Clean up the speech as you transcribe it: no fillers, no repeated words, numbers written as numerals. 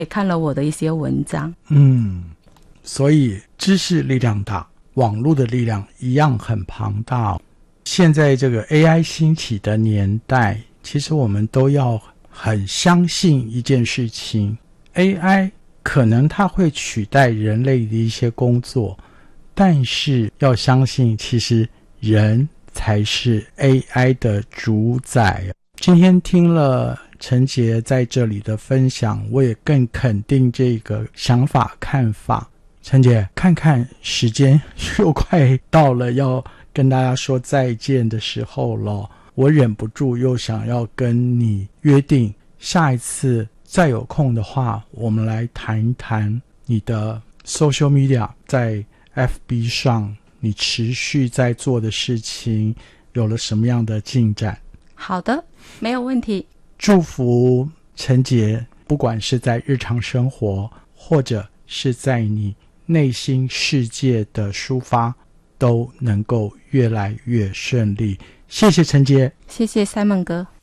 也看了我的一些文章。 所以知识力量大，网络的力量一样很庞大。现在这个 AI 兴起的年代，其实我们都要很相信一件事情， AI 可能它会取代人类的一些工作，但是要相信其实人才是 AI 的主宰。今天听了陈杰在这里的分享，我也更肯定这个想法看法。陈杰，看看时间又快到了要跟大家说再见的时候了，我忍不住又想要跟你约定，下一次再有空的话，我们来谈一谈你的 social media， 在 FB 上你持续在做的事情有了什么样的进展。 好的，没有问题。 祝福陈杰，不管是在日常生活或者是在你内心世界的抒发，都能够越来越顺利。谢谢陈杰。 谢谢 Simon 哥。